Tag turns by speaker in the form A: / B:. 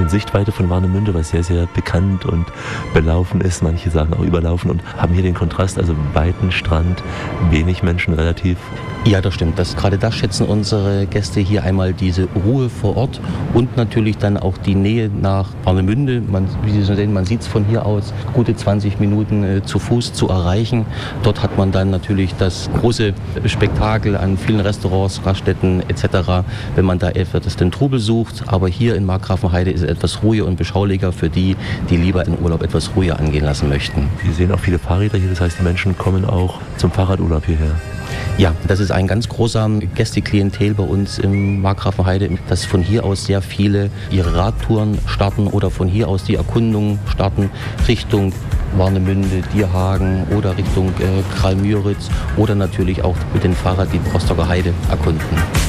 A: Sichtweite von Warnemünde, was sehr, sehr bekannt und belaufen ist. Manche sagen auch überlaufen und haben hier den Kontrast, also weiten Strand, wenig Menschen relativ.
B: Ja, das stimmt. Gerade das schätzen unsere Gäste hier einmal, diese Ruhe vor Ort und natürlich dann auch die Nähe nach Warnemünde. Wie Sie sehen, man sieht es von hier aus, gute 20 Minuten zu Fuß zu erreichen. Dort hat man dann natürlich das große Spektakel an vielen Restaurants, Raststätten etc., wenn man da etwas den Trubel sucht. Aber hier in Markgrafenheide ist es etwas ruhiger und beschaulicher für die, die lieber den Urlaub etwas ruhiger angehen lassen möchten.
A: Wir sehen auch viele Fahrräder hier, das heißt, die Menschen kommen auch zum Fahrradurlaub hierher.
B: Ja, das ist ein ganz großer Gästeklientel bei uns im Markgrafenheide, dass von hier aus sehr viele ihre Radtouren starten oder von hier aus die Erkundungen starten Richtung Warnemünde, Dierhagen oder Richtung Kralmüritz oder natürlich auch mit dem Fahrrad die Rostocker Heide erkunden.